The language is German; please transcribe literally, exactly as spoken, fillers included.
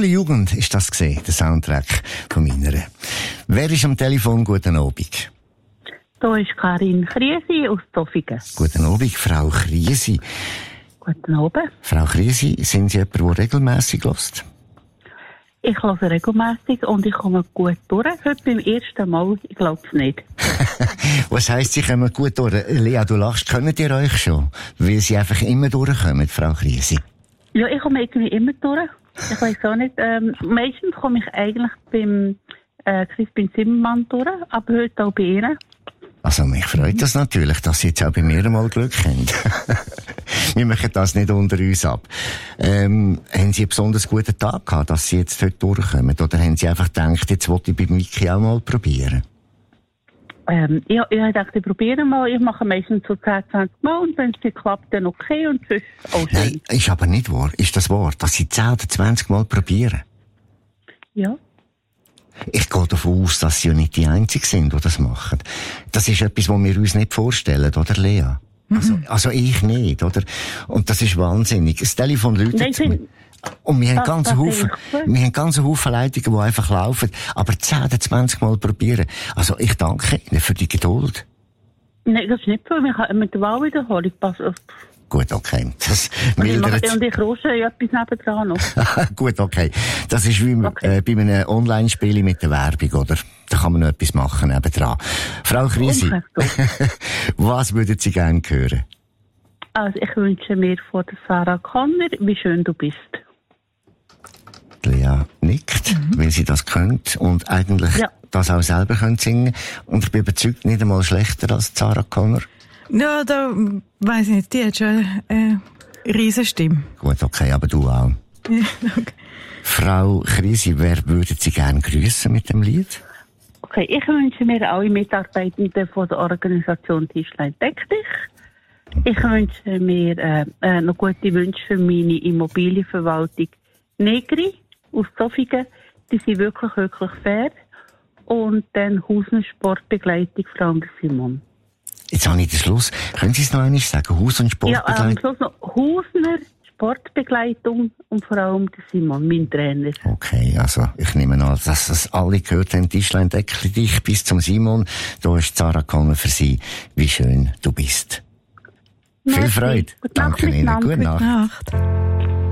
Schwule Jugend ist das gesehen, der Soundtrack von meiner. Wer ist am Telefon? Guten Abend. Da ist Karin Kriesi aus Zofingen. Guten Abend, Frau Kriesi. Guten Abend. Frau Kriesi, sind Sie jemand, der regelmässig hört? Ich höre regelmässig und ich komme gut durch. Heute beim ersten Mal, ich glaube es nicht. Was heisst, Sie kommen gut durch? Lea, du lachst, könnt ihr euch schon? Weil Sie einfach immer durchkommen, Frau Kriesi. Ja, ich komme irgendwie immer durch. Ich weiss auch nicht. Ähm, meistens komme ich eigentlich beim äh, Crispin Zimmermann durch, aber heute auch bei Ihnen. Also, mich freut das natürlich, dass Sie jetzt auch bei mir mal Glück haben. Wir machen das nicht unter uns ab. Ähm, haben Sie einen besonders guten Tag gehabt, dass Sie jetzt heute durchkommen? Oder haben Sie einfach gedacht, jetzt wollte ich bei Miki auch mal probieren? Ähm, ich, ich dachte, ich probiere mal. Ich mache meistens so zehn, zwanzig Mal und wenn es nicht klappt, dann okay und sonst auch schön. Nein, ist aber nicht wahr. Ist das wahr, dass Sie zehn oder zwanzig Mal probieren? Ja. Ich gehe davon aus, dass Sie ja nicht die Einzigen sind, die das machen. Das ist etwas, was wir uns nicht vorstellen, oder Lea? Mhm. Also, also ich nicht, oder? Und das ist wahnsinnig. Das Telefon läutet zu mir. Und wir haben ganz Haufen, wir haben ganz Haufen Leitungen, die einfach laufen. Aber zehn oder zwanzig Mal probieren. Also ich danke Ihnen für die Geduld. Nein, das ist nicht so. Wir können mit der Wahlwiederholung passen. Gut, okay. Das und ich, mache, und ich rusche ja etwas nebendran noch. Gut, okay. Das ist wie okay. äh, bei einem Online-Spiel mit der Werbung, oder? Da kann man noch etwas machen nebendran. Frau Kriesi, was würden Sie gerne hören? Also ich wünsche mir von der Sarah Connor, wie schön du bist. Lea nickt, mhm. weil sie das könnt und eigentlich ja. das auch selber könnt singen. Und ich bin überzeugt, nicht einmal schlechter als Sarah Connor. Ja, da weiss ich nicht, die hat schon eine Riesenstimme. Gut, okay, aber du auch. Ja, okay. Frau Kriesi, wer würden Sie gerne grüßen mit dem Lied? Okay, ich wünsche mir alle Mitarbeitenden von der Organisation Tischlein Deck dich. Ich wünsche mir äh, äh, noch gute Wünsche für meine Immobilienverwaltung Negri aus Zofingen. Die sind wirklich, wirklich fair. Und dann Hausner Sportbegleitung, Frau und Simon. Jetzt habe ich den Schluss. Können Sie es noch einmal sagen? Haus- und Sportbegleitung? Ja, am Schluss noch Hausner Sportbegleitung und vor allem der Simon, mein Trainer. Okay, also ich nehme an, dass das alle gehört haben. Tischlein Deckli dich bis zum Simon. Da ist Sarah Connor für Sie. Wie schön du bist. Viel Freude. Gute Danke Nacht, Ihnen. Gute Nacht. Gute Nacht.